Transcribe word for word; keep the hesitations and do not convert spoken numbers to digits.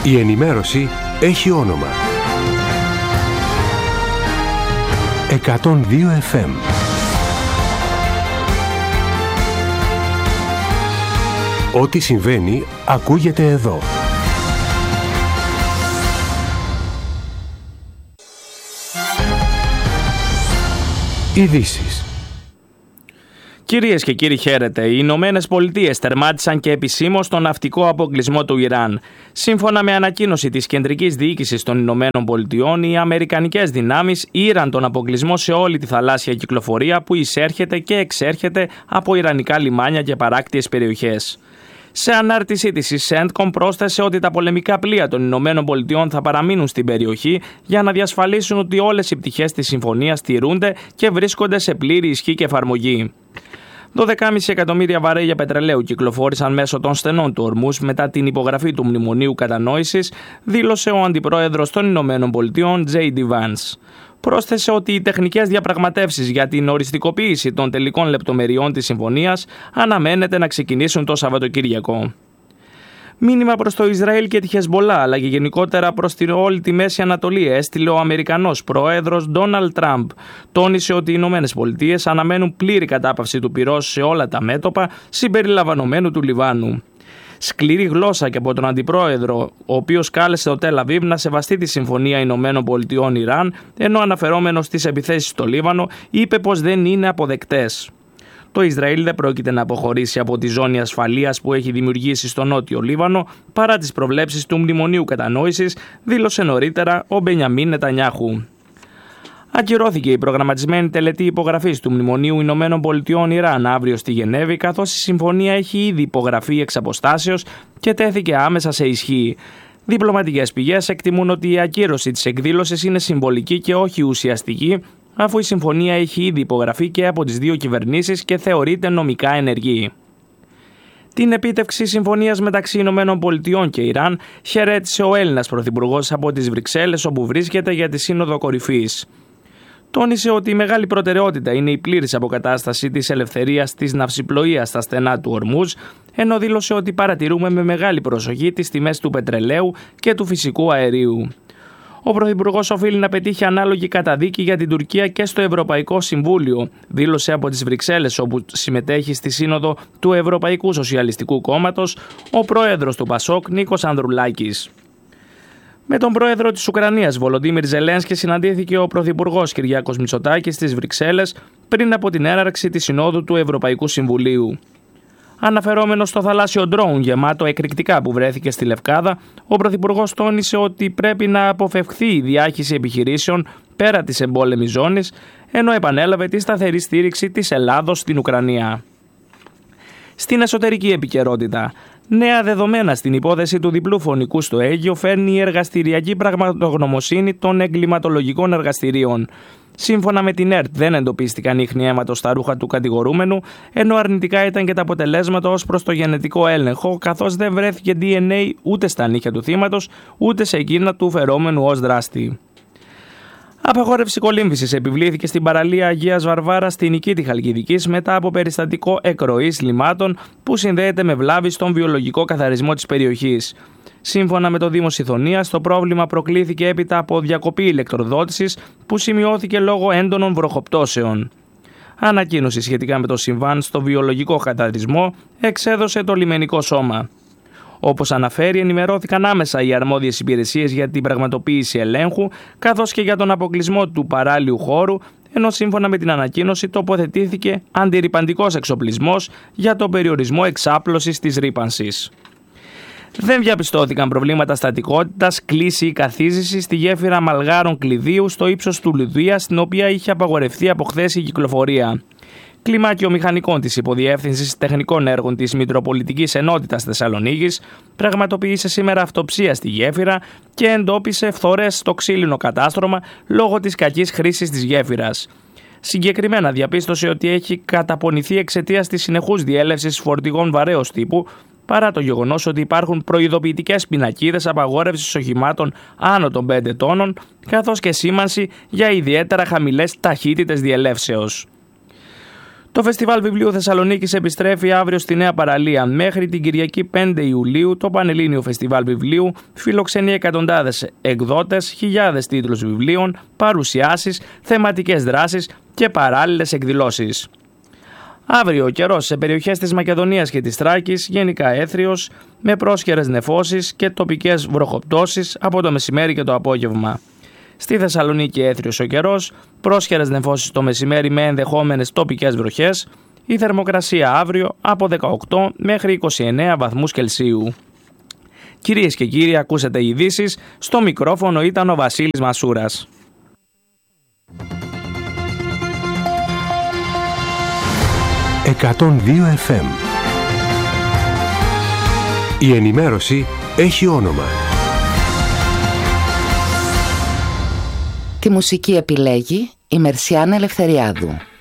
Η ενημέρωση έχει όνομα. εκατόν δύο εφ εμ. Ό,τι συμβαίνει ακούγεται εδώ. Ειδήσεις. Κυρίες και κύριοι, χαίρετε. Οι Ηνωμένες Πολιτείες τερμάτισαν και επισήμως τον ναυτικό αποκλεισμό του Ιράν. Σύμφωνα με ανακοίνωση της Κεντρικής Διοίκησης των Ηνωμένων Πολιτειών, οι αμερικανικές δυνάμεις ήραν τον αποκλεισμό σε όλη τη θαλάσσια κυκλοφορία που εισέρχεται και εξέρχεται από ιρανικά λιμάνια και παράκτιες περιοχές. Σε ανάρτησή της, η Σέντκομ πρόσθεσε ότι τα πολεμικά πλοία των Ηνωμένων Πολιτειών θα παραμείνουν στην περιοχή για να διασφαλίσουν ότι όλες οι πτυχές της συμφωνίας τηρούνται και βρίσκονται σε πλήρη ισχύ και εφαρμογή. δώδεκα κόμμα πέντε εκατομμύρια βαρέλια πετρελαίου κυκλοφόρησαν μέσω των στενών του Ορμούζ μετά την υπογραφή του Μνημονίου Κατανόησης, δήλωσε ο Αντιπρόεδρος των Ηνωμένων Πολιτειών, τζέι ντι Vance. Πρόσθεσε ότι οι τεχνικές διαπραγματεύσεις για την οριστικοποίηση των τελικών λεπτομεριών της συμφωνίας αναμένεται να ξεκινήσουν το Σαββατοκύριακο. Μήνυμα προς το Ισραήλ και τη Χεσμπολά, αλλά και γενικότερα προς την όλη τη Μέση Ανατολή, έστειλε ο Αμερικανός πρόεδρος Ντόναλντ Τραμπ. Τόνισε ότι οι Ηνωμένες Πολιτείες αναμένουν πλήρη κατάπαυση του πυρός σε όλα τα μέτωπα, συμπεριλαμβανομένου του Λιβάνου. Σκληρή γλώσσα και από τον Αντιπρόεδρο, ο οποίος κάλεσε το Τελ Αβίβ να σεβαστεί τη Συμφωνία Ηνωμένων Πολιτειών Ιράν, ενώ αναφερόμενος στις επιθέσεις στο Λίβανο, είπε πως δεν είναι αποδεκτές. Το Ισραήλ δεν πρόκειται να αποχωρήσει από τη ζώνη ασφαλείας που έχει δημιουργήσει στο νότιο Λίβανο παρά τις προβλέψεις του Μνημονίου Κατανόησης, δήλωσε νωρίτερα ο Μπενιαμίν Νετανιάχου. Ακυρώθηκε η προγραμματισμένη τελετή υπογραφής του Μνημονίου Ηνωμένων Πολιτειών Ιράν αύριο στη Γενέβη, καθώς η συμφωνία έχει ήδη υπογραφεί εξ αποστάσεως και τέθηκε άμεσα σε ισχύ. Διπλωματικές πηγές εκτιμούν ότι η ακύρωση της εκδήλωσης είναι συμβολική και όχι ουσιαστική, αφού η συμφωνία έχει ήδη υπογραφεί και από τις δύο κυβερνήσεις και θεωρείται νομικά ενεργή. Την επίτευξη συμφωνίας μεταξύ Ηνωμένων Πολιτειών και Ιράν χαιρέτησε ο Έλληνας Πρωθυπουργός από τις Βρυξέλλες, όπου βρίσκεται για τη Σύνοδο Κορυφής. Τόνισε ότι η μεγάλη προτεραιότητα είναι η πλήρης αποκατάσταση της ελευθερίας της ναυσιπλοείας στα στενά του Ορμούζ, ενώ δήλωσε ότι παρατηρούμε με μεγάλη προσοχή τις τιμές του πετρελαίου και του φυσικού αερίου. Ο Πρωθυπουργός οφείλει να πετύχει ανάλογη καταδίκη για την Τουρκία και στο Ευρωπαϊκό Συμβούλιο, δήλωσε από τις Βρυξέλλες, όπου συμμετέχει στη Σύνοδο του Ευρωπαϊκού Σοσιαλιστικού Κόμματος ο πρόεδρος του Πασόκ, Νίκος Ανδρουλάκης. Με τον πρόεδρο της Ουκρανίας, Βολοντίμιρ Ζελένσκι, συναντήθηκε ο Πρωθυπουργός Κυριάκος Μητσοτάκης στις Βρυξέλλες πριν από την έναρξη της Συνόδου του Ευρωπαϊκού Συμβουλίου. Αναφερόμενος στο θαλάσσιο ντρόουν γεμάτο εκρηκτικά που βρέθηκε στη Λευκάδα, ο Πρωθυπουργός τόνισε ότι πρέπει να αποφευχθεί η διάχυση επιχειρήσεων πέρα της εμπόλεμης ζώνης, ενώ επανέλαβε τη σταθερή στήριξη της Ελλάδος στην Ουκρανία. Στην εσωτερική επικαιρότητα, νέα δεδομένα στην υπόθεση του διπλού φωνικού στο Αίγυο φέρνει η εργαστηριακή πραγματογνωμοσύνη των εγκληματολογικών εργαστηρίων. Σύμφωνα με την ΕΡΤ, δεν εντοπίστηκαν ίχνη αίματος στα ρούχα του κατηγορούμενου, ενώ αρνητικά ήταν και τα αποτελέσματα ως προς το γενετικό έλεγχο, καθώς δεν βρέθηκε ντι εν έι ούτε στα νύχια του θύματος, ούτε σε εκείνα του φερόμενου ως δράστη. Απαγόρευση κολύμβησης επιβλήθηκε στην παραλία Αγίας Βαρβάρας στη Νικήτη Χαλκιδικής μετά από περιστατικό εκροής λιμάτων που συνδέεται με βλάβη στον βιολογικό καθαρισμό της περιοχής. Σύμφωνα με το Δήμο Σιδωνίας, το πρόβλημα προκλήθηκε έπειτα από διακοπή ηλεκτροδότησης που σημειώθηκε λόγω έντονων βροχοπτώσεων. Ανακοίνωση σχετικά με το συμβάν στο βιολογικό καθαρισμό εξέδωσε το λιμενικό σώμα. Όπως αναφέρει, ενημερώθηκαν άμεσα οι αρμόδιες υπηρεσίες για την πραγματοποίηση ελέγχου, καθώς και για τον αποκλεισμό του παράλιου χώρου, ενώ σύμφωνα με την ανακοίνωση τοποθετήθηκε αντιρρυπαντικός εξοπλισμός για τον περιορισμό εξάπλωσης της ρύπανσης. Δεν διαπιστώθηκαν προβλήματα στατικότητας, κλίση ή καθίζηση στη γέφυρα Μαλγάρων Κλειδίου στο ύψος του Λουδία, στην οποία είχε απαγορευτεί από χθες η κυκλοφορία. Κλιμάκιο μηχανικών της Υποδιεύθυνσης Τεχνικών Έργων της Μητροπολιτικής Ενότητας Θεσσαλονίκης πραγματοποίησε σήμερα αυτοψία στη γέφυρα και εντόπισε φθορές στο ξύλινο κατάστρωμα λόγω της κακής χρήσης της γέφυρας. Συγκεκριμένα διαπίστωσε ότι έχει καταπονηθεί εξαιτίας της συνεχούς διέλευσης φορτηγών βαρέως τύπου, παρά το γεγονός ότι υπάρχουν προειδοποιητικές πινακίδες απαγόρευσης οχημάτων άνω των πέντε τόνων, καθώς και σήμανση για ιδιαίτερα χαμηλές ταχύτητες διελεύσεως. Το Φεστιβάλ Βιβλίου Θεσσαλονίκης επιστρέφει αύριο στη Νέα Παραλία. Μέχρι την Κυριακή πέντε Ιουλίου το Πανελλήνιο Φεστιβάλ Βιβλίου φιλοξενεί εκατοντάδες εκδότες, χιλιάδες τίτλους βιβλίων, παρουσιάσεις, θεματικές δράσεις και παράλληλες εκδηλώσεις. Αύριο ο καιρός σε περιοχές της Μακεδονίας και της Θράκης γενικά έθριος, με πρόσχερες νεφώσεις και τοπικές βροχοπτώσεις από το μεσημέρι και το απόγευμα. Στη Θεσσαλονίκη έθριος ο καιρός, πρόσχερες νεφώσεις το μεσημέρι με ενδεχόμενες τοπικές βροχές, η θερμοκρασία αύριο από δεκαοκτώ μέχρι είκοσι εννέα βαθμούς Κελσίου. Κυρίες και κύριοι, ακούσατε ειδήσεις, στο μικρόφωνο ήταν ο Βασίλης Μασούρας. εκατόν δύο εφ εμ. Η ενημέρωση έχει όνομα. Τη μουσική επιλέγει η Μερσιάνα Ελευθεριάδου.